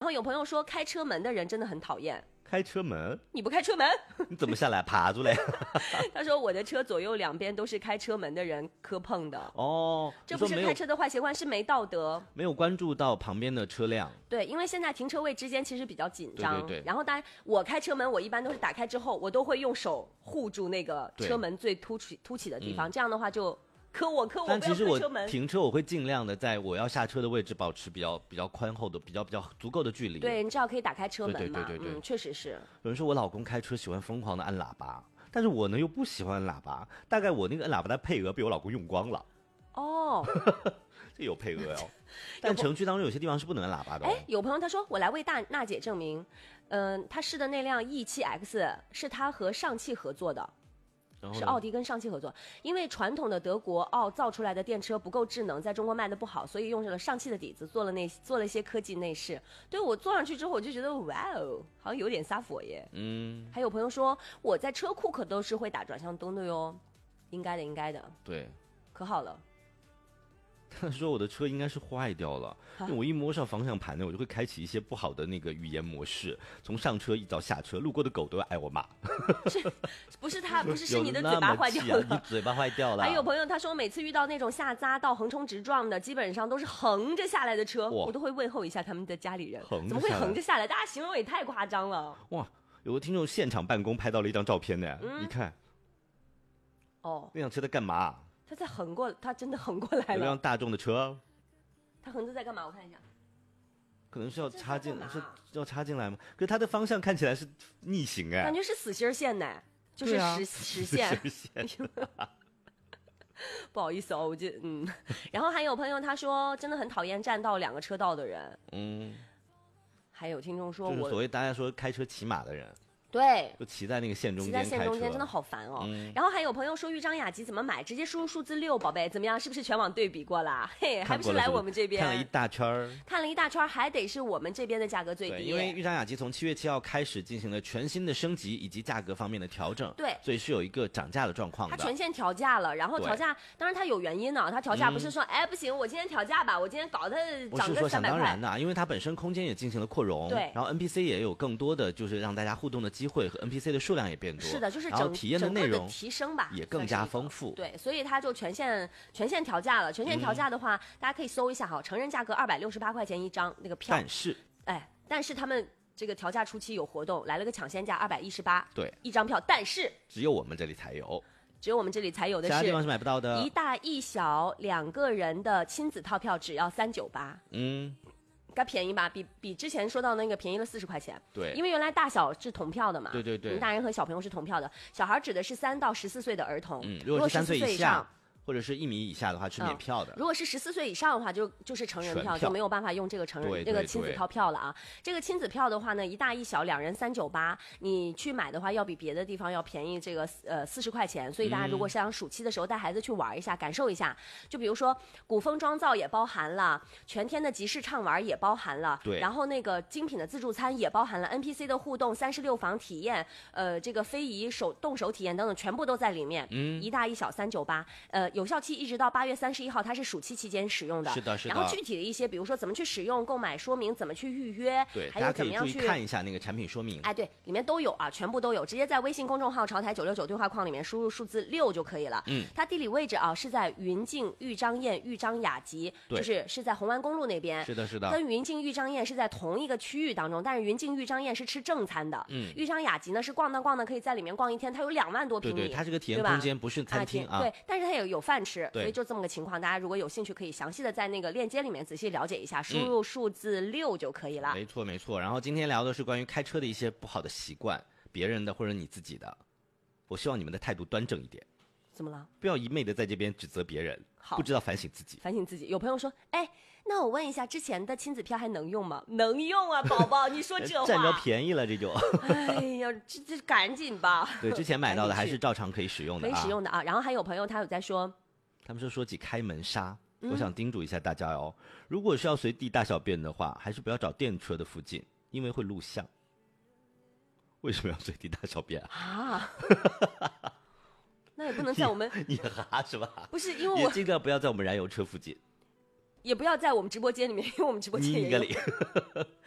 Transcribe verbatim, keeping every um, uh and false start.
后有朋友说开车门的人真的很讨厌。 开车门？ 你不开车门， 你怎么下来爬住嘞？ 他说我的车左右两边都是开车门的人磕碰的。 哦， 这不是开车的坏习惯，是没道德， 没有关注到旁边的车辆。 对，因为现在停车位之间其实比较紧张， 对对对。 然后当然我开车门，我一般都是打开之后，我都会用手护住那个车门最凸起凸起的地方，嗯、这样的话就。可我可我但其实我停车我会尽量的在我要下车的位置保持比较比较宽厚的比较比较足够的距离。 对，你至少可以打开车门嘛。 对对对对对， 嗯，确实是。 有人说我老公开车喜欢疯狂的按喇叭，但是我呢又不喜欢按喇叭，大概我那个按喇叭的配额被我老公用光了。 哦， 这有配额哦。但城区当中有些地方是不能按喇叭的、哦。 哎，有朋友他说我来为大娜姐证明，嗯、呃，他试的那辆 E 七 X 是他和上汽合作的。是奥迪跟上汽合作，因为传统的德国奥造出来的电车不够智能，在中国卖的不好，所以用上了上汽的底子，做了那做了一些科技内饰。对，我坐上去之后，我就觉得哇哦，好像有点撒佛耶。嗯，还有朋友说我在车库可都是会打转向灯的哟，应该的，应该的。 对， 可好了。 他说我的车应该是坏掉了，因为我一摸上方向盘呢，我就会开启一些不好的那个语言模式，从上车一直到下车，路过的狗都要挨我骂。 是，不是他，不是是你的嘴巴坏掉了， 啊、你嘴巴坏掉了。 还有朋友他说，每次遇到那种下匝道横冲直撞的，基本上都是横着下来的车，我都会问候一下他们的家里人，怎么会横着下来？大家形容也太夸张了。 哇，有个听众现场办公拍到了一张照片呢，嗯、你看， 哦， 那辆车在干嘛？ 他在横过，他真的横过来了。 有辆大众的车， 他横着在干嘛？我看一下， 可能是要插进，是要插进来吗？可是他的方向看起来是逆行哎， 感觉是死心线呢，就是实、啊、实线。不好意思哦，我就嗯。然后还有朋友他说，真的很讨厌占到两个车道的人。嗯。还有听众说我， 就是所谓大家说开车骑马的人。 对， 就骑在那个线中间， 骑在线中间真的好烦哦、嗯。然后还有朋友说豫章雅集怎么买，直接输入数字六，宝贝怎么样？是不是全网对比过啦？嘿，还不是来我们这边看了一大圈看了一大圈，还得是我们这边的价格最低。 因为豫章雅集从七月七号开始进行了全新的升级以及价格方面的调整， 对， 所以是有一个涨价的状况的。 它全线调价了，然后调价，当然它有原因呢。它调价不是说，哎、嗯，不行，我今天调价吧，我今天搞它涨个三百块。 不是说想当然的，因为它本身空间也进行了扩容， 对， 然后 N P C 也有更多的就是让大家互动的机会和 N P C 的数量也变多， 是的，就是整然后体验的内容的提升吧， 也更加丰富。 对，所以它就全线全线调价了。全线调价的话，嗯、大家可以搜一下哈，成人价格二百六十八块钱一张那个票。 但是， 哎，但是他们这个调价初期有活动，来了个抢先价二百一十八， 对， 一张票。但是只有我们这里才有， 只有我们这里才有的是， 其他地方是买不到的。 一大一小两个人的亲子套票只要三九八，嗯。该便宜吧，比比之前说到那个便宜了四十块钱。 对， 因为原来大小是同票的嘛。 对对对， 大人和小朋友是同票的，小孩指的是三到十四岁的儿童。 嗯，如果是三岁以下或者是一米以下的话是免票的。 嗯、如果是十四岁以上的话就，就就是成人票，就没有办法用这个成人这个亲子套票了啊。这个亲子票的话呢，一大一小两人三九八，你去买的话要比别的地方要便宜这个呃四十块钱。所以大家如果是想暑期的时候带孩子去玩一下，嗯、感受一下，就比如说古风妆造也包含了，全天的集市畅玩也包含了， 对， 然后那个精品的自助餐也包含了 N P C 的互动，三十六房体验，呃，这个非遗手动手体验等等，全部都在里面。嗯，一大一小三九八，呃。有效期一直到八月三十一号，它是暑期期间使用的。 是的，是的。 然后具体的一些，比如说怎么去使用、购买说明、怎么去预约， 对， 还有怎么样去看一下那个产品说明。 哎，对，里面都有啊，全部都有。直接在微信公众号“潮台九六九”对话框里面输入数字六就可以了。嗯，它地理位置啊是在云境豫章宴豫章雅集，就是是在红湾公路那边。 是的，是的。 跟云境豫章宴是在同一个区域当中，但是云境豫章宴是吃正餐的。嗯，豫章雅集呢是逛荡逛荡，可以在里面逛一天，它有两万多平米。 对对，它是个体验空间，不是餐厅啊。 对，但是它有有饭吃，所以就这么个情况。大家如果有兴趣，可以详细的在那个链接里面仔细了解一下，输入数字六就可以了。 没错没错。然后今天聊的是关于开车的一些不好的习惯，别人的或者你自己的。我希望你们的态度端正一点。 怎么了？ 不要一昧的在这边指责别人，不知道反省自己。 反省自己。有朋友说，哎，那我问一下，之前的亲子票还能用吗？能用啊，宝宝，你说这话占着便宜了，这就。 哎呀，这这赶紧吧。 对，之前买到的还是照常可以使用的、啊， 可以使用的啊。然后还有朋友他有在说， 他们说说起开门纱。我想叮嘱一下大家哦，如果是要随地大小便的话，还是不要找电车的附近，因为会录像。为什么要随地大小便啊？ 那也不能在我们你哈是吧？ 不是，因为我也尽量不要在我们燃油车附近， 也不要在我们直播间里面，因为我们直播间也有。 里